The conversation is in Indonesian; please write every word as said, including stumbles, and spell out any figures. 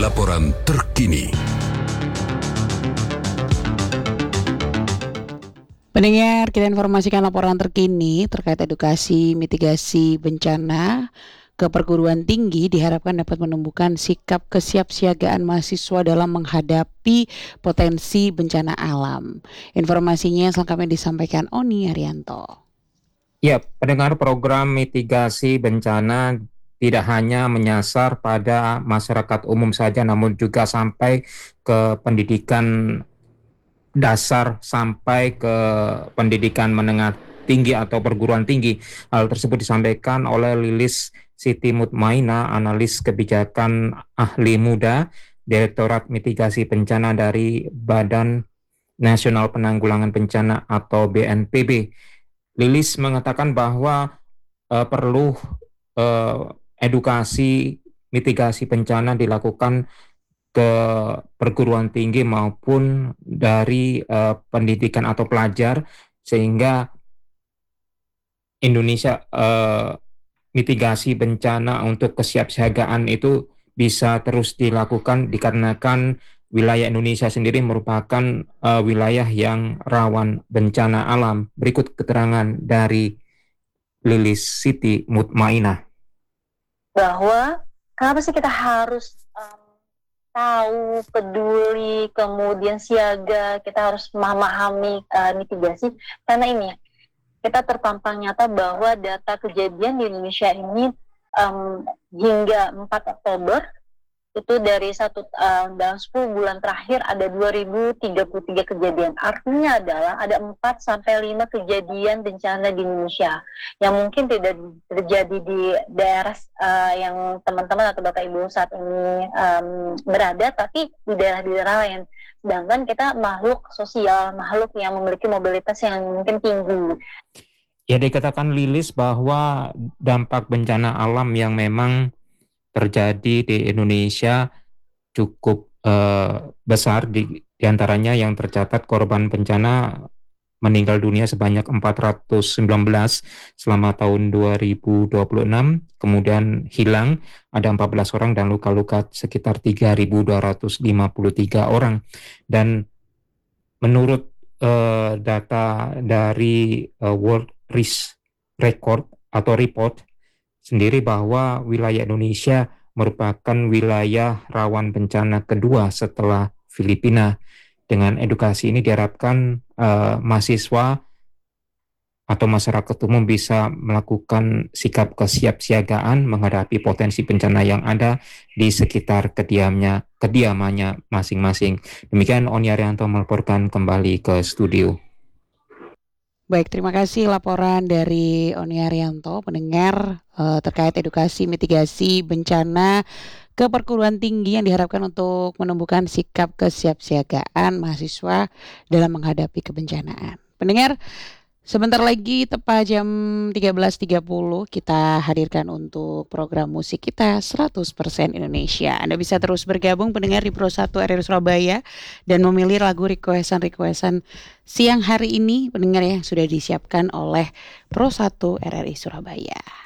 laporan terkini. Pendengar, kita informasikan laporan terkini terkait edukasi mitigasi bencana ke perguruan tinggi diharapkan dapat menumbuhkan sikap kesiapsiagaan mahasiswa dalam menghadapi potensi bencana alam. Informasinya selengkapnya disampaikan Oni Arianto. Ya, pendengar, program mitigasi bencana tidak hanya menyasar pada masyarakat umum saja, namun juga sampai ke pendidikan dasar sampai ke pendidikan menengah tinggi atau perguruan tinggi. Hal tersebut disampaikan oleh Lilis Siti Mutmainah, analis kebijakan ahli muda, Direktorat Mitigasi Bencana dari Badan Nasional Penanggulangan Bencana atau B N P B. Lilis mengatakan bahwa uh, perlu uh, edukasi mitigasi bencana dilakukan ke perguruan tinggi maupun dari uh, pendidikan atau pelajar, sehingga Indonesia uh, mitigasi bencana untuk kesiapsiagaan itu bisa terus dilakukan dikarenakan wilayah Indonesia sendiri merupakan uh, wilayah yang rawan bencana alam. Berikut keterangan dari Lilis Siti Mutmainah. Bahwa kenapa sih kita harus um, tahu, peduli, kemudian siaga, kita harus memahami uh, mitigasi, karena ini kita terpampang nyata bahwa data kejadian di Indonesia ini um, hingga empat Oktober itu dari satu uh, dalam sepuluh bulan terakhir ada dua ribu tiga puluh tiga kejadian. Artinya adalah ada empat sampai lima kejadian bencana di Indonesia yang mungkin tidak terjadi di daerah uh, yang teman-teman atau Bapak Ibu saat ini um, berada, tapi di daerah-daerah lain. Sedangkan kita makhluk sosial, makhluk yang memiliki mobilitas yang mungkin tinggi. Ya, dikatakan Lilis bahwa dampak bencana alam yang memang terjadi di Indonesia cukup uh, besar, di, diantaranya yang tercatat korban bencana meninggal dunia sebanyak empat ratus sembilan belas selama tahun dua ribu dua puluh enam, kemudian hilang ada empat belas orang dan luka-luka sekitar tiga ribu dua ratus lima puluh tiga orang. Dan menurut uh, data dari uh, World Risk Record atau report sendiri bahwa wilayah Indonesia merupakan wilayah rawan bencana kedua setelah Filipina. Dengan edukasi ini diharapkan uh, mahasiswa atau masyarakat umum bisa melakukan sikap kesiapsiagaan menghadapi potensi bencana yang ada di sekitar kediamnya, kediamannya masing-masing. Demikian Oni Arianto melaporkan kembali ke studio. Baik, terima kasih laporan dari Oni Arianto, pendengar uh, terkait edukasi mitigasi bencana ke perguruan tinggi yang diharapkan untuk menumbuhkan sikap kesiapsiagaan mahasiswa dalam menghadapi kebencanaan. Pendengar, sebentar lagi tepat jam tiga belas tiga puluh kita hadirkan untuk program musik kita seratus persen Indonesia. Anda bisa terus bergabung pendengar di Pro satu R R I Surabaya dan memilih lagu requestan-requestan siang hari ini pendengar yang sudah disiapkan oleh Pro satu R R I Surabaya.